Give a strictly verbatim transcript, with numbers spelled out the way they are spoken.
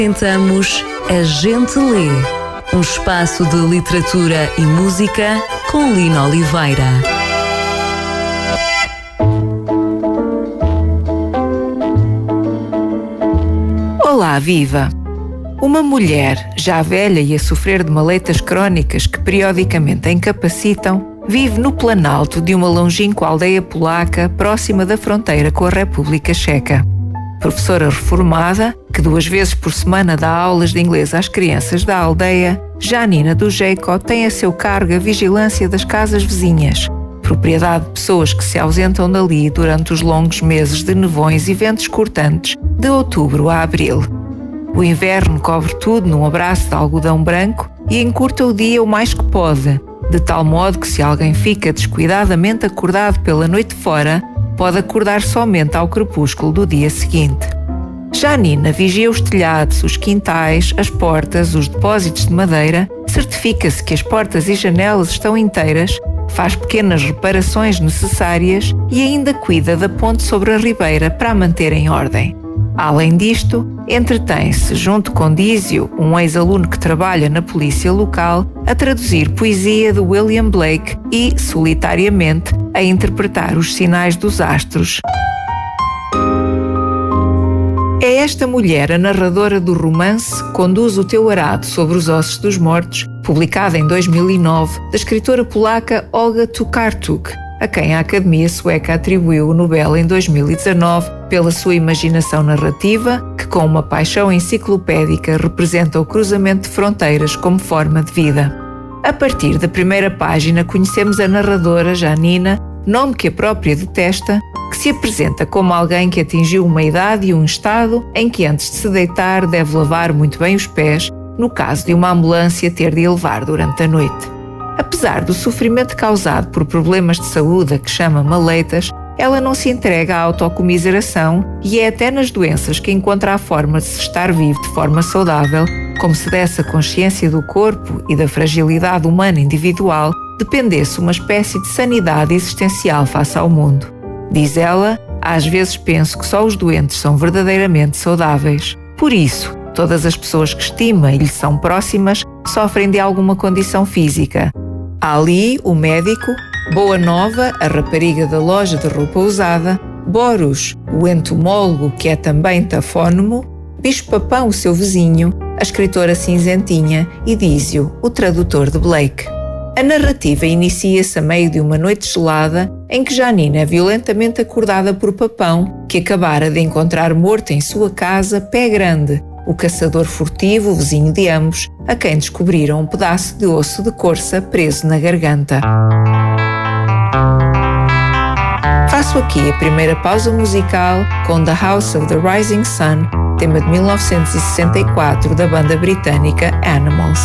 Apresentamos A Gente Lê, um espaço de literatura e música com Lina Oliveira. Olá, viva! Uma mulher, já velha e a sofrer de maleitas crónicas que periodicamente a incapacitam, vive no planalto de uma longínqua aldeia polaca próxima da fronteira com a República Checa. Professora reformada, que duas vezes por semana dá aulas de inglês às crianças da aldeia, Janina Dujejko tem a seu cargo a vigilância das casas vizinhas, propriedade de pessoas que se ausentam dali durante os longos meses de nevões e ventos cortantes de outubro a abril. O inverno cobre tudo num abraço de algodão branco e encurta o dia o mais que pode, de tal modo que se alguém fica descuidadamente acordado pela noite fora, pode acordar somente ao crepúsculo do dia seguinte. Janina vigia os telhados, os quintais, as portas, os depósitos de madeira, certifica-se que as portas e janelas estão inteiras, faz pequenas reparações necessárias e ainda cuida da ponte sobre a ribeira para a manter em ordem. Além disto, entretém-se, junto com Dísio, um ex-aluno que trabalha na polícia local, a traduzir poesia de William Blake e, solitariamente, a interpretar os sinais dos astros. É esta mulher a narradora do romance Conduz o Teu Arado sobre os Ossos dos Mortos, publicada em dois mil e nove, da escritora polaca Olga Tokarczuk, a quem a Academia Sueca atribuiu o Nobel em dois mil e dezanove pela sua imaginação narrativa, que com uma paixão enciclopédica representa o cruzamento de fronteiras como forma de vida. A partir da primeira página conhecemos a narradora Janina, nome que a própria detesta, que se apresenta como alguém que atingiu uma idade e um estado em que antes de se deitar deve lavar muito bem os pés, no caso de uma ambulância ter de levar durante a noite. Apesar do sofrimento causado por problemas de saúde a que chama maleitas, ela não se entrega à autocomiseração e é até nas doenças que encontra a forma de se estar vivo de forma saudável, como se dessa consciência do corpo e da fragilidade humana individual dependesse uma espécie de sanidade existencial face ao mundo. Diz ela, às vezes penso que só os doentes são verdadeiramente saudáveis. Por isso, todas as pessoas que estima e lhe são próximas sofrem de alguma condição física. Ali, o médico, Boa Nova, a rapariga da loja de roupa usada, Boros, o entomólogo que é também tafónomo, Bicho-Papão, o seu vizinho, a escritora cinzentinha e Dísio, o tradutor de Blake. A narrativa inicia-se a meio de uma noite gelada em que Janina é violentamente acordada por Papão, que acabara de encontrar morto em sua casa Pé Grande, o caçador furtivo, vizinho de ambos, a quem descobriram um pedaço de osso de corça preso na garganta. Faço aqui a primeira pausa musical com The House of the Rising Sun, tema de mil novecentos e sessenta e quatro da banda britânica Animals.